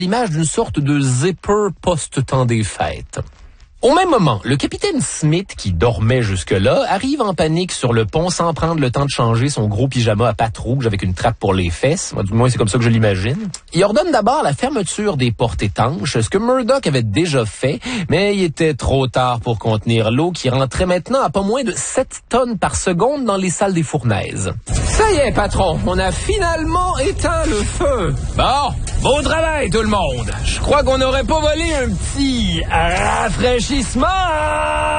l'image d'une sorte de zipper post-temps des fêtes. Au même moment, le capitaine Smith, qui dormait jusque-là, arrive en panique sur le pont sans prendre le temps de changer son gros pyjama à pattes rouges avec une trappe pour les fesses. Moi, du moins, c'est comme ça que je l'imagine. Il ordonne d'abord la fermeture des portes étanches, ce que Murdoch avait déjà fait, mais il était trop tard pour contenir l'eau qui rentrait maintenant à pas moins de 7 tonnes par seconde dans les salles des fournaises. Ça y est, patron, on a finalement éteint le feu. Bon, beau travail tout le monde. Je crois qu'on n'aurait pas volé un petit rafraîchissement.